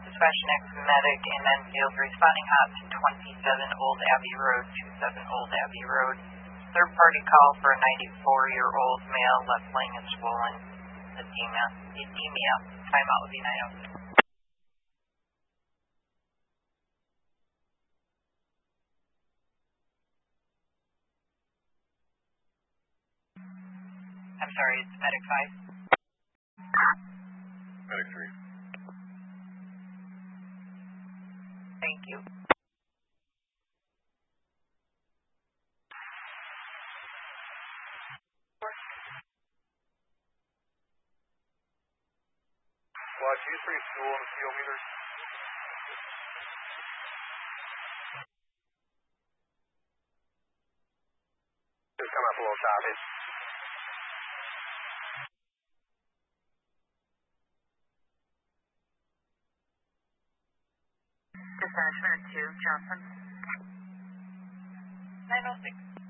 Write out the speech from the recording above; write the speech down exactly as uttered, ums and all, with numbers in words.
Dispatch medic in Enfield responding hot to twenty-seven Old Abbey Road, twenty-seven Old Abbey Road. Third party call for a ninety-four-year-old male, left leg is swollen, edema, edema. Timeout will be nine oh six. I'm sorry, it's medic five. Medic three. Thank you. Watch, use pretty fuel on the fuel meter. Just come up a little choppy. Dispatch minute two, Johnson. nine oh six.